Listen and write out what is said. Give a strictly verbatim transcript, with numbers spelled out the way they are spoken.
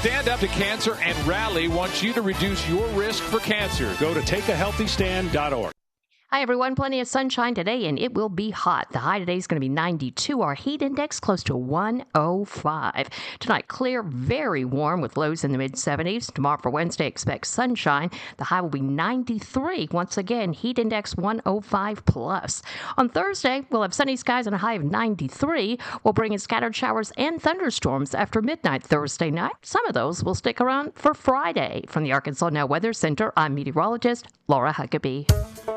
Stand Up to Cancer and Rally wants you to reduce your risk for cancer. Go to take a healthy stand dot org. Hi, everyone. Plenty of sunshine today, and it will be hot. The high today is going to be ninety-two. Our heat index close to one oh five. Tonight, clear, very warm with lows in the mid seventies. Tomorrow for Wednesday, expect sunshine. The high will be ninety-three. Once again, heat index one oh five plus. On Thursday, we'll have sunny skies and a high of ninety-three. We'll bring in scattered showers and thunderstorms after midnight Thursday night. Some of those will stick around for Friday. From the Arkansas Now Weather Center, I'm meteorologist Laura Huckabee.